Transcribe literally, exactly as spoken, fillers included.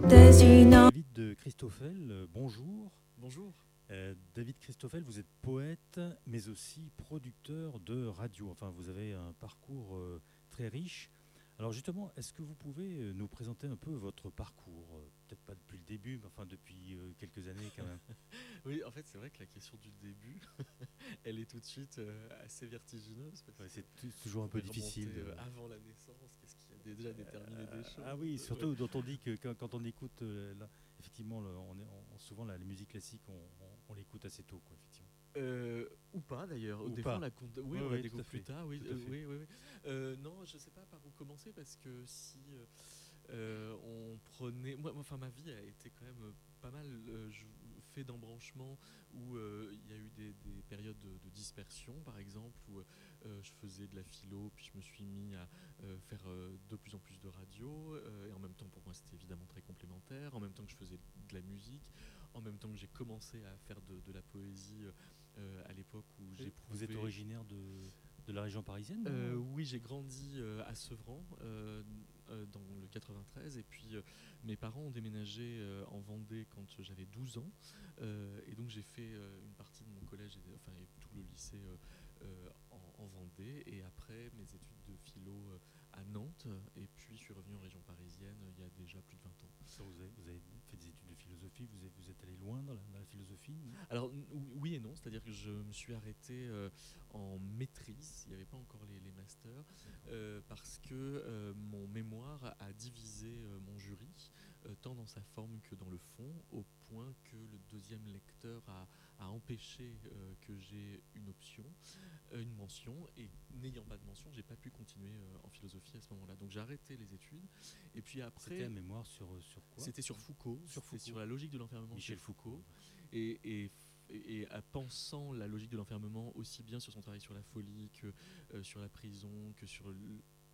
David de Christoffel, euh, bonjour. Bonjour. Euh, David Christoffel, vous êtes poète, mais aussi producteur de radio. Enfin, vous avez un parcours euh, très riche. Alors justement, est-ce que vous pouvez euh, nous présenter un peu votre parcours euh, Peut-être pas depuis le début, mais enfin depuis euh, quelques années quand même. Oui, en fait, c'est vrai que la question du début, elle est tout de suite euh, assez vertigineuse. Parce Ouais, que c'est t- toujours un peu difficile. remonter, De... euh, avant la naissance, qu'est-ce qui a déjà déterminé Euh, des choses? ah oui, surtout Ouais. dont on dit que quand, quand on écoute, euh, là, effectivement, le- on est, on- souvent la, la musique classique, on, on- on l'écoute assez tôt, quoi, effectivement. Euh, ou pas d'ailleurs. Ou Des pas. fois, on la compte. Oui, Oui, on la oui, tout à découvre plus fait. tard. Oui, Tout à euh, fait. oui, oui, oui. Euh, non, je sais pas par où commencer parce que si euh, euh, on prenait, moi, moi, enfin, ma vie a été quand même euh, pas mal euh, je- fait d'embranchements où euh, il y a eu des, des périodes de, de dispersion, par exemple, où euh, je faisais de la philo, puis je me suis mis à euh, faire euh, de plus en plus de radio, euh, et en même temps, pour moi, c'était évidemment très complémentaire. En même temps que je faisais de la musique, en même temps que j'ai commencé à faire de, de la poésie. Euh, à l'époque où j'ai Vous êtes originaire de, de la région parisienne, non euh, Oui, j'ai grandi euh, à Sevran, euh, euh, dans le quatre-vingt-treize, et puis euh, mes parents ont déménagé euh, en Vendée quand j'avais douze ans, euh, et donc j'ai fait euh, une partie de mon collège, et, enfin et tout le lycée euh, euh, en, en Vendée, et après mes études de philo euh, à Nantes, et puis je suis revenu en région parisienne euh, il y a déjà plus de vingt ans. Vous avez, vous avez fait des études de philosophie, vous êtes, vous êtes allé loin dans la, dans la philosophie non Alors n- oui et non, c'est-à-dire que je me suis arrêté euh, en maîtrise, il n'y avait pas encore les, les masters, euh, parce que euh, mon mémoire a divisé euh, mon jury, euh, tant dans sa forme que dans le fond, au point que le deuxième lecteur a, a empêché euh, que j'ai une option, euh, une mention, et n'ayant pas de mention, j'ai pas pu continuer euh, en philosophie à ce moment-là. Donc j'ai arrêté les études, et puis après... C'était un mémoire sur, sur quoi C'était sur Foucault, Sur c'était Foucault. sur la logique de l'enfermement Michel chez Foucault. Foucault. Et, et, et, et à pensant la logique de l'enfermement aussi bien sur son travail sur la folie que euh, sur la prison, que sur l-